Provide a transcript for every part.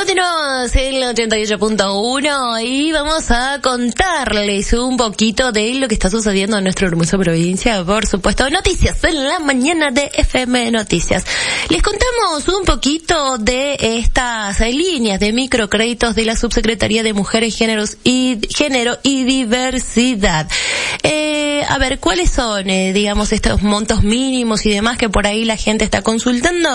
Continuamos en el 88.1 y vamos a contarles un poquito de lo que está sucediendo en nuestra hermosa provincia. Por supuesto, noticias en la mañana de FM Noticias. Les contamos un poquito de estas líneas de microcréditos de la Subsecretaría de Mujeres, Género y Diversidad. A ver, ¿cuáles son, digamos, estos montos mínimos y demás que por ahí la gente está consultando?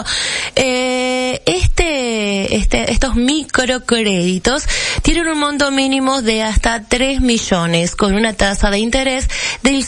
Estos microcréditos tienen un monto mínimo de hasta 3 millones, con una tasa de interés del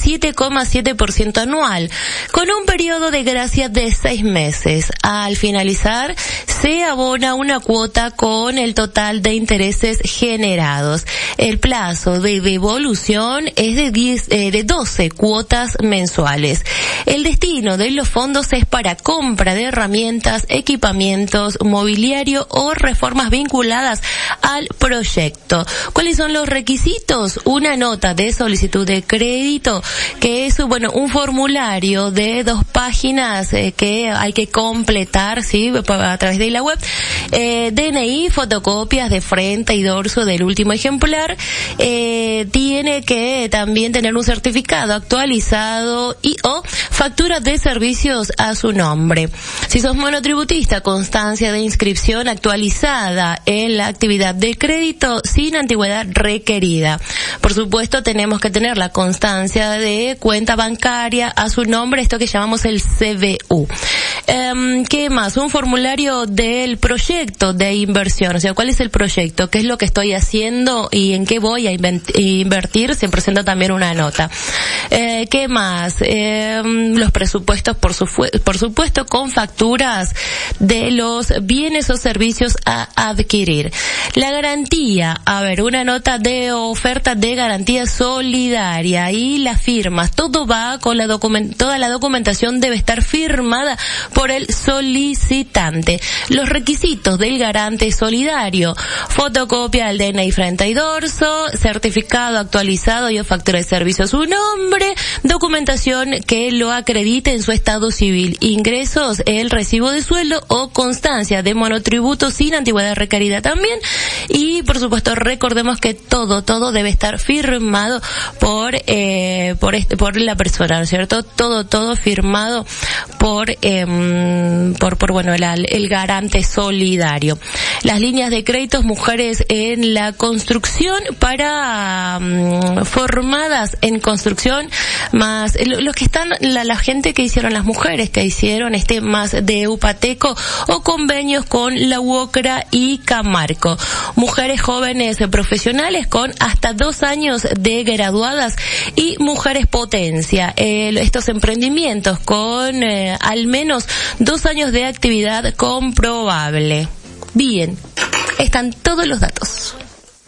7,7% anual, con un periodo de gracia de 6 meses. Al finalizar, se abona una cuota con el total de intereses generados. El plazo de devolución es de 12 cuotas mensuales. El destino de los fondos es para compra de herramientas, equipamientos, mobiliario o reformas vinculadas al proyecto. ¿Cuáles son los requisitos? Una nota de solicitud de crédito, que es, un formulario de 2 páginas que hay que completar, ¿sí?, a través de la web. DNI, fotocopias de frente y dorso del último ejemplar. Tiene que también tener un certificado actualizado o factura de servicios a su nombre. Si sos monotributista, constancia de inscripción actualizada en la actividad de crédito sin antigüedad requerida. Por supuesto, tenemos que tener la constancia de cuenta bancaria a su nombre, esto que llamamos el CBU. ¿Qué más? Un formulario del proyecto de inversión, o sea, ¿cuál es el proyecto? ¿Qué es lo que estoy haciendo y en qué voy a invertir? Se presenta también una nota. ¿Qué más? Los presupuestos, por supuesto, con facturas de los bienes o servicios a adquirir. La garantía, una nota de oferta de garantía solidaria y las firmas. Todo va con toda la documentación debe estar firmada por el solicitante. Los requisitos del garante solidario: fotocopia del DNI frente y dorso, certificado actualizado y o factura de servicio a su nombre, documentación que lo acredite en su estado civil, ingresos, el recibo de sueldo o constancia de monotributo sin antigüedad requerida también. Y por supuesto, recordemos que todo debe estar firmado por la persona, ¿no es cierto? Todo firmado por el garante solidario. Las líneas de créditos mujeres en la construcción para formadas en construcción, más los que están la gente que hicieron, las mujeres que hicieron más de Upateco o convenios con la UOCRA y Camarco. Mujeres jóvenes profesionales con hasta 2 años de graduadas y mujeres potencia. Estos emprendimientos con al menos 2 años de actividad comprobable. Bien, están todos los datos.